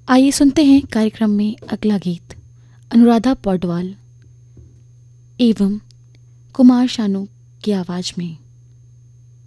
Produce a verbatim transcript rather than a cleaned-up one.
आइए सुनते हैं कार्यक्रम में अगला गीत अनुराधा पौडवाल एवं कुमार शानू की आवाज में।